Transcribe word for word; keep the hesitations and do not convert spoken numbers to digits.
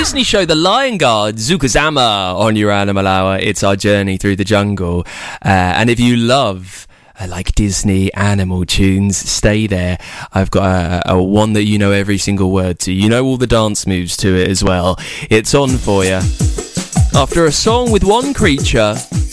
Disney show The Lion Guard, Zukazama, on your Animal Hour. It's our journey through the jungle. Uh, and if you love uh, like Disney animal tunes, stay there. I've got a, a one that you know every single word to. You know all the dance moves to it as well. It's on for you. After a song with one creature